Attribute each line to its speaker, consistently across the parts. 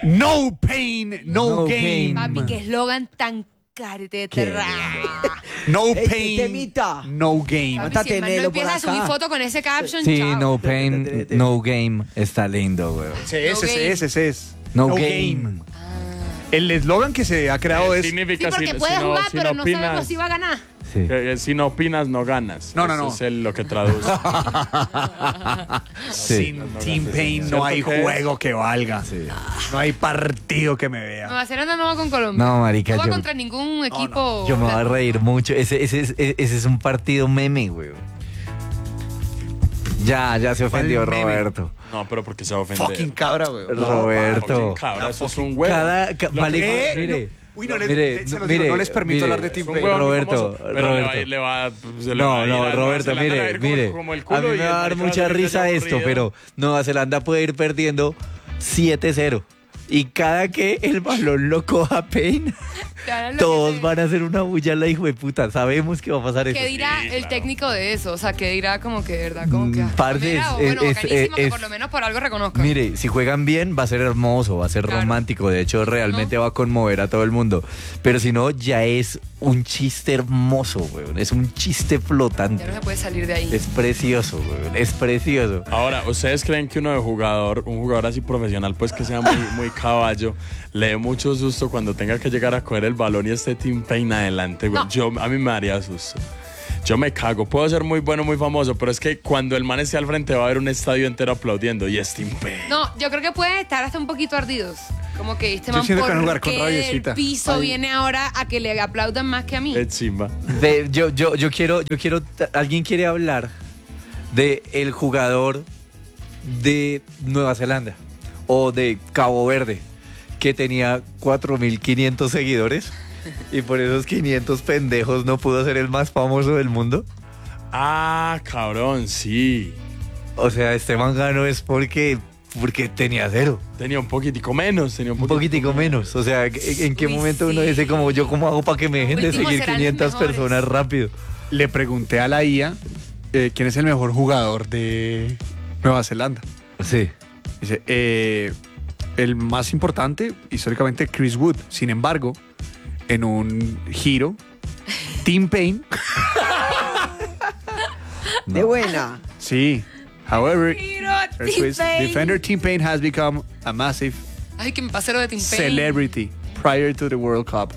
Speaker 1: No pain, no game.
Speaker 2: Papi, qué eslogan tan careteterra.
Speaker 1: No
Speaker 3: Ey,
Speaker 1: pain,
Speaker 3: temita.
Speaker 1: no game.
Speaker 2: Papi,
Speaker 3: Mátate
Speaker 2: si el man no
Speaker 3: Nelo por
Speaker 2: empieza a subir
Speaker 3: acá.
Speaker 2: foto con ese caption,
Speaker 4: Sí,
Speaker 2: chao.
Speaker 4: no pain, no game. Está lindo, güey.
Speaker 1: Ese es.
Speaker 4: No game.
Speaker 1: El eslogan que se ha creado es...
Speaker 2: Sí,
Speaker 5: Significa
Speaker 2: porque puede jugar, pero no sabemos
Speaker 5: opinas,
Speaker 2: si va a ganar.
Speaker 4: Sí.
Speaker 5: si no opinas, no ganas.
Speaker 1: No.
Speaker 5: Eso es lo que traduce.
Speaker 4: Sí.
Speaker 1: Sin Team Pain no
Speaker 5: ¿Cierto
Speaker 1: hay
Speaker 5: que es?
Speaker 1: juego que valga. No hay partido que me vea.
Speaker 2: Nueva Zelanda no va con Colombia.
Speaker 4: No, marica,
Speaker 2: No va
Speaker 4: yo-
Speaker 2: contra ningún equipo.
Speaker 4: Yo me voy a reír mucho. Ese es un partido meme, güey. Ya se ofendió
Speaker 1: meme?
Speaker 4: Roberto.
Speaker 5: No, pero porque se va a ofender.
Speaker 1: Fucking cabra, güey.
Speaker 4: Roberto.
Speaker 5: Cabra, eso es un huevo.
Speaker 4: Vale,
Speaker 1: ¿Qué?
Speaker 4: mire.
Speaker 1: Uy, no,
Speaker 4: Mire,
Speaker 1: se los
Speaker 4: mire,
Speaker 1: digo, no les permito
Speaker 4: mire.
Speaker 1: hablar de Team
Speaker 5: Es un
Speaker 1: Pain.
Speaker 5: huevo muy
Speaker 4: Roberto,
Speaker 5: famoso, pero
Speaker 4: Roberto.
Speaker 5: le va a ir a
Speaker 4: Roberto,
Speaker 5: Nueva Zelanda, le va a ir
Speaker 4: mire.
Speaker 5: como el
Speaker 4: A
Speaker 5: culo
Speaker 4: mí
Speaker 5: y
Speaker 4: me va a dar
Speaker 5: el marica
Speaker 4: mucha
Speaker 5: va a ser
Speaker 4: risa
Speaker 5: ya
Speaker 4: esto,
Speaker 5: aburrido.
Speaker 4: pero Nueva Zelanda puede ir perdiendo 7-0. Y cada que el balón lo coja Payne, todos van a hacer una bulla a la hijo de puta. Sabemos que va a pasar eso.
Speaker 2: ¿Qué dirá
Speaker 5: Sí,
Speaker 2: el
Speaker 5: claro.
Speaker 2: técnico de eso? O sea, ¿qué dirá como que, de verdad, como que...
Speaker 4: parce,
Speaker 2: mira,
Speaker 4: es-
Speaker 2: bueno,
Speaker 4: es-
Speaker 2: bacanísimo que
Speaker 4: es-
Speaker 2: por lo menos por algo reconozcan.
Speaker 4: Mire, si juegan bien va a ser hermoso, va a ser
Speaker 2: Claro.
Speaker 4: romántico, de hecho realmente va a conmover a todo el mundo. Pero si no, ya es un chiste hermoso, weón. Es un chiste flotante.
Speaker 2: Ya no se puede salir de ahí.
Speaker 4: Es precioso, weón. Es precioso.
Speaker 5: Ahora, ¿ustedes creen que un jugador así profesional, pues que sea muy caballo, le dé mucho susto cuando tenga que llegar a coger el balón y esté Team Pain adelante, güey?
Speaker 2: No.
Speaker 5: A mí me daría susto. Yo me cago. Puedo ser muy bueno, muy famoso, pero es que cuando el man esté al frente va a haber un estadio entero aplaudiendo y es Team Pain.
Speaker 2: No, yo creo que pueden estar hasta un poquito ardidos. Como que este
Speaker 1: Yo
Speaker 2: man,
Speaker 1: siento que van a
Speaker 2: ¿por
Speaker 1: jugar con
Speaker 2: qué
Speaker 1: rabiecita.
Speaker 2: del piso viene ahora a que le aplaudan más que a mí?
Speaker 5: Es chimba.
Speaker 4: Yo quiero, ¿alguien quiere hablar de el jugador de Nueva Zelanda o de Cabo Verde que tenía 4.500 seguidores y por esos 500 pendejos no pudo ser el más famoso del mundo?
Speaker 5: Ah, cabrón, sí.
Speaker 4: O sea, este man ganó es porque tenía cero.
Speaker 5: Tenía un poquitico menos,
Speaker 4: Un poquitico menos. O sea, ¿en qué
Speaker 2: Uy,
Speaker 4: momento uno
Speaker 2: sí.
Speaker 4: dice como yo cómo hago para que me dejen de
Speaker 2: Últimos
Speaker 4: seguir
Speaker 2: serán los
Speaker 4: 500
Speaker 2: mejores.
Speaker 4: personas rápido?
Speaker 1: Le pregunté a la IA quién es el mejor jugador de Nueva Zelanda.
Speaker 4: Sí.
Speaker 1: Dice, el más importante, históricamente, Chris Wood. Sin embargo, en un giro, Team Pain,
Speaker 3: De buena.
Speaker 1: sí. However,
Speaker 2: Miro,
Speaker 1: her
Speaker 2: Team
Speaker 1: twist,
Speaker 2: Pain.
Speaker 1: defender Team Pain has become a massive
Speaker 2: Ay, que me pasé lo de Team Pain.
Speaker 1: celebrity prior to the World Cup.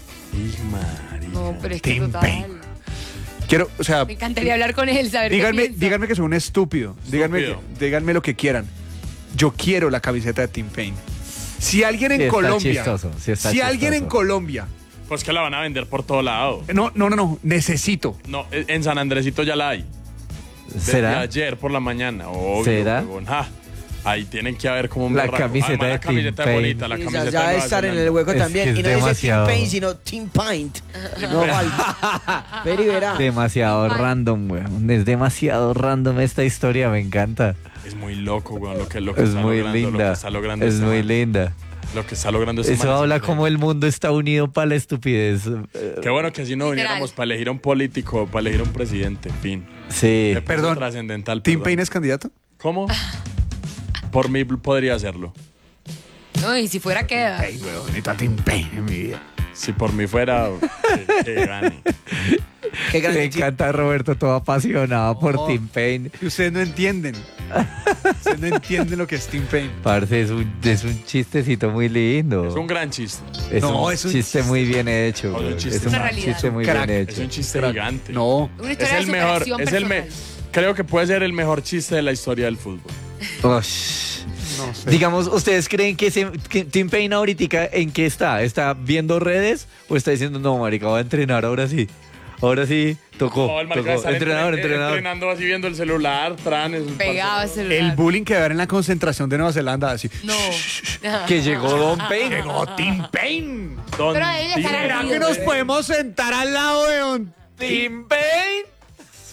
Speaker 2: No, pero es que
Speaker 1: Team
Speaker 2: total.
Speaker 1: Pain. Quiero, o sea,
Speaker 2: Me encantaría hablar con él, saber qué piensa.
Speaker 1: díganme que soy un estúpido. Díganme lo que quieran. Yo quiero la camiseta de Team Pain. Si alguien en
Speaker 4: Sí está
Speaker 1: Colombia,
Speaker 4: chistoso, sí está
Speaker 1: si alguien en
Speaker 4: chistoso.
Speaker 1: Colombia,
Speaker 5: Pues que la van a vender por todo lado.
Speaker 1: no, necesito.
Speaker 5: No, en San Andresito ya la hay. Desde
Speaker 4: ¿Será?
Speaker 5: ayer por la mañana. Obvio,
Speaker 4: ¿Será?
Speaker 5: huevón. Ja, ahí tienen que haber como un
Speaker 4: La
Speaker 5: berraco.
Speaker 4: camiseta
Speaker 5: Además,
Speaker 4: de
Speaker 5: la camiseta
Speaker 4: Team
Speaker 5: es
Speaker 4: Pain.
Speaker 5: bonita, la
Speaker 3: Y
Speaker 5: camiseta
Speaker 3: ya
Speaker 5: de
Speaker 3: debe
Speaker 5: Nueva
Speaker 3: estar en
Speaker 5: Zelanda.
Speaker 3: el hueco
Speaker 4: Es
Speaker 3: también.
Speaker 4: que es
Speaker 3: Y no dice Team
Speaker 4: demasiado.
Speaker 3: Pain, sino Team Pint. No falta. Peri verá.
Speaker 4: Demasiado random, weón. Es demasiado random esta historia, me encanta.
Speaker 5: Es muy loco, weón, lo que
Speaker 4: Es
Speaker 5: está
Speaker 4: muy
Speaker 5: logrando, lo que
Speaker 4: linda.
Speaker 5: está logrando
Speaker 4: Es
Speaker 5: este
Speaker 4: muy
Speaker 5: man.
Speaker 4: linda.
Speaker 5: Lo que está logrando este
Speaker 4: Eso
Speaker 5: man es
Speaker 4: habla
Speaker 5: increíble.
Speaker 4: como el mundo está unido para la estupidez.
Speaker 5: Qué bueno que así no
Speaker 2: Literal.
Speaker 5: viniéramos para elegir a un político, para elegir a un presidente, en fin.
Speaker 4: Sí.
Speaker 1: Perdón.
Speaker 5: Trascendental.
Speaker 1: ¿Team
Speaker 5: perdón.
Speaker 1: Pain es candidato?
Speaker 5: ¿Cómo? Por mí podría hacerlo.
Speaker 2: No, y si fuera queda.
Speaker 1: Ay, weón, necesito Team Pain en mi vida.
Speaker 5: Si por mí fuera, que gane.
Speaker 3: Qué
Speaker 4: Me
Speaker 3: grande.
Speaker 4: encanta Roberto, todo apasionado por Team Pain.
Speaker 1: Y ustedes no entienden. Ustedes no entienden lo que es Team Pain.
Speaker 4: Parce, es un chistecito muy lindo.
Speaker 5: Es un gran chiste.
Speaker 1: No,
Speaker 4: un
Speaker 1: es un
Speaker 4: chiste muy bien hecho.
Speaker 5: Es un
Speaker 4: güey.
Speaker 5: chiste.
Speaker 4: Es
Speaker 5: Es
Speaker 4: un
Speaker 2: una realidad.
Speaker 4: chiste muy
Speaker 1: Crack.
Speaker 4: bien
Speaker 5: Es
Speaker 4: hecho.
Speaker 5: un chiste
Speaker 1: Crack.
Speaker 5: gigante.
Speaker 1: No.
Speaker 2: Una
Speaker 5: Es
Speaker 2: historia
Speaker 5: el
Speaker 2: de
Speaker 5: mejor.
Speaker 2: superación
Speaker 5: Es el
Speaker 2: personal.
Speaker 5: creo que puede ser el mejor chiste de la historia del fútbol.
Speaker 4: Ush.
Speaker 1: No sé.
Speaker 4: Digamos, ¿ustedes creen que Team Pain ahorita en qué está? ¿Está viendo redes o está diciendo, no, marica, voy a entrenar ahora sí? Ahora sí, tocó.
Speaker 5: No, el marica
Speaker 4: tocó.
Speaker 5: está
Speaker 4: Entrenador.
Speaker 5: entrenando así viendo el celular,
Speaker 2: Pegado a ese celular.
Speaker 1: El bullying que va a haber en la concentración de Nueva Zelanda, así.
Speaker 2: No.
Speaker 4: Que llegó Don Pain.
Speaker 1: Llegó Team Pain.
Speaker 2: Pero ellos están
Speaker 1: ¿Será
Speaker 2: ardidos.
Speaker 1: que nos podemos sentar al lado de un
Speaker 4: Team Pain.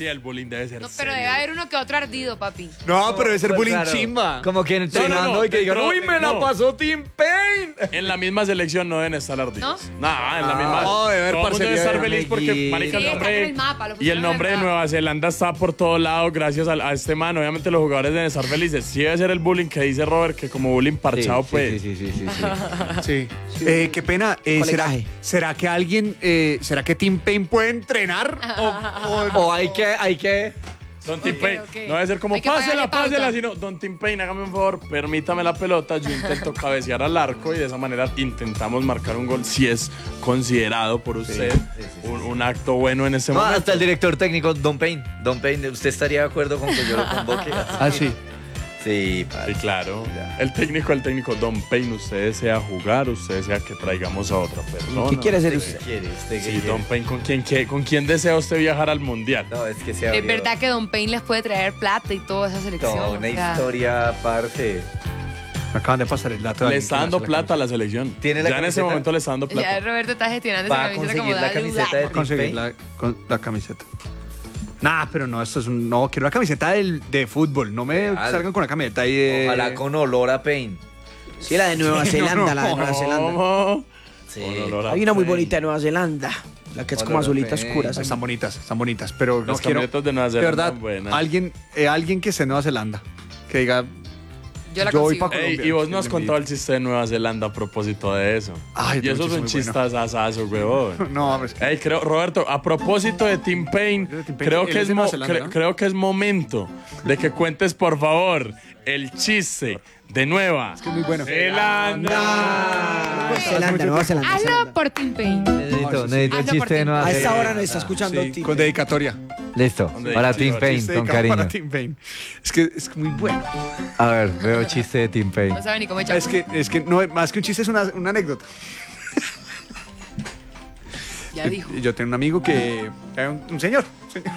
Speaker 5: Sí, el bullying debe ser
Speaker 2: No, pero
Speaker 5: serio.
Speaker 2: debe haber uno que otro ardido, papi.
Speaker 1: No, pero debe ser
Speaker 4: Pues
Speaker 1: bullying
Speaker 4: claro,
Speaker 1: chimba.
Speaker 4: Como que entrenando y que digan,
Speaker 5: no,
Speaker 4: uy, me la
Speaker 5: no.
Speaker 4: pasó Tim Payne.
Speaker 5: En la misma selección no deben estar ardidos.
Speaker 2: ¿No?
Speaker 5: No, en la misma.
Speaker 1: No, debe haber
Speaker 5: Todo el mundo debe estar
Speaker 1: parcialidad.
Speaker 5: feliz porque, marica, el
Speaker 2: Sí, están en
Speaker 5: nombre.
Speaker 2: el mapa, lo
Speaker 5: Y
Speaker 2: pusieron
Speaker 5: el
Speaker 2: en
Speaker 5: nombre de
Speaker 2: el mapa.
Speaker 5: Nueva Zelanda está por todos lados gracias a este man. Obviamente los jugadores deben estar felices. Sí debe ser el bullying que dice Robert, que como bullying parchado, pues.
Speaker 4: Sí.
Speaker 1: Sí. Qué pena.
Speaker 3: Colegaje.
Speaker 1: ¿Será que alguien, será que Tim Payne puede entrenar?
Speaker 4: O hay que...
Speaker 5: Don Tim
Speaker 2: Ok,
Speaker 5: Payne.
Speaker 2: ok.
Speaker 5: No debe ser como
Speaker 2: Hay que pagarle
Speaker 5: pásela,
Speaker 2: pauta.
Speaker 5: sino Don Tim Payne, hágame un favor, permítame la pelota, yo intento cabecear al arco y de esa manera intentamos marcar un gol si es considerado por usted un acto bueno en ese
Speaker 4: No,
Speaker 5: momento.
Speaker 4: hasta el director técnico, Don Payne. Don Payne, ¿usted estaría de acuerdo con que yo lo convoque?
Speaker 1: Ah, sí.
Speaker 4: Sí,
Speaker 5: Sí, claro. El técnico Don Payne, usted desea jugar, usted desea que traigamos a otra persona.
Speaker 3: ¿Qué quiere ser
Speaker 4: ¿Qué
Speaker 3: usted?
Speaker 4: quiere? ¿Usted qué
Speaker 5: Sí,
Speaker 4: quiere?
Speaker 5: Don Payne, ¿con quién desea usted viajar al mundial?
Speaker 4: No, es que se
Speaker 2: Es
Speaker 4: abrió
Speaker 2: verdad que Don Payne les puede traer plata y toda esa selección.
Speaker 4: toda
Speaker 2: o
Speaker 4: una
Speaker 2: sea,
Speaker 4: historia aparte.
Speaker 1: Me acaban de pasar el dato.
Speaker 5: Le está dando plata a la selección.
Speaker 4: ¿Tiene la
Speaker 5: Ya en ese
Speaker 4: camiseta?
Speaker 5: momento le está dando
Speaker 2: Ya
Speaker 5: plata.
Speaker 2: Roberto está gestionando
Speaker 4: Va
Speaker 2: esa
Speaker 4: a
Speaker 2: camiseta como
Speaker 4: conseguir la
Speaker 2: dale
Speaker 4: camiseta
Speaker 2: dudar.
Speaker 4: de
Speaker 1: Conseguir la camiseta. Nah, pero no, esto es un. No, quiero la camiseta de fútbol. No me
Speaker 4: Real.
Speaker 1: salgan con la camiseta ahí de.
Speaker 4: Ojalá con olor a Payne.
Speaker 3: Sí, la de Nueva Zelanda, la de Nueva Zelanda.
Speaker 5: ¿Cómo?
Speaker 4: Sí.
Speaker 5: Con olor a
Speaker 3: Hay una muy
Speaker 5: Payne.
Speaker 3: bonita de Nueva Zelanda. La que es como
Speaker 4: Olor a
Speaker 3: azulita
Speaker 4: Payne.
Speaker 3: oscura.
Speaker 1: Están bonitas, pero no
Speaker 5: Las
Speaker 1: quiero.
Speaker 5: camisetas de Nueva
Speaker 1: De
Speaker 5: Zelanda
Speaker 1: verdad,
Speaker 5: están buenas.
Speaker 1: alguien que esté en Nueva Zelanda, que diga,
Speaker 2: Yo la
Speaker 1: Yo voy
Speaker 2: consigo.
Speaker 1: pa'
Speaker 5: Ey,
Speaker 1: Colombia.
Speaker 5: y vos nos has
Speaker 1: Sí,
Speaker 5: contado el chiste de Nueva Zelanda a propósito de eso.
Speaker 1: Ay,
Speaker 5: y
Speaker 1: tengo
Speaker 5: eso es
Speaker 1: un
Speaker 5: un
Speaker 1: chiste muy
Speaker 5: chistazazo, huevón.
Speaker 1: no, pues,
Speaker 5: Ey, Roberto, a propósito de Tim Payne,
Speaker 1: De Tim Payne,
Speaker 5: creo
Speaker 1: él
Speaker 5: que
Speaker 1: es
Speaker 5: es,
Speaker 1: de Nueva Zelanda, ¿no?
Speaker 5: creo que es momento de que cuentes, por favor, el chiste de Nueva
Speaker 1: es muy bueno.
Speaker 5: Zelanda.
Speaker 3: Nueva Zelanda, Nueva Zelanda.
Speaker 2: Hazlo por Tim Payne.
Speaker 4: Necesito
Speaker 2: Hazlo
Speaker 4: el
Speaker 2: por
Speaker 4: chiste de
Speaker 2: Tim
Speaker 4: Nueva
Speaker 3: A esta
Speaker 4: Zelanda.
Speaker 3: hora nos está escuchando
Speaker 1: Sí,
Speaker 3: Tim.
Speaker 1: con dedicatoria.
Speaker 4: Listo,
Speaker 5: ¿Dónde?
Speaker 4: para
Speaker 5: Sí,
Speaker 4: Tim
Speaker 5: sí,
Speaker 4: Payne,
Speaker 1: Chiste
Speaker 4: con
Speaker 1: dedicado para
Speaker 4: cariño.
Speaker 1: Tim Payne. Es que es muy bueno.
Speaker 4: A ver, veo chiste de Tim Payne.
Speaker 2: No sabe ni cómo echar.
Speaker 1: Es que no, más que un chiste es una anécdota.
Speaker 2: Ya dijo.
Speaker 1: Yo tengo un amigo que era un señor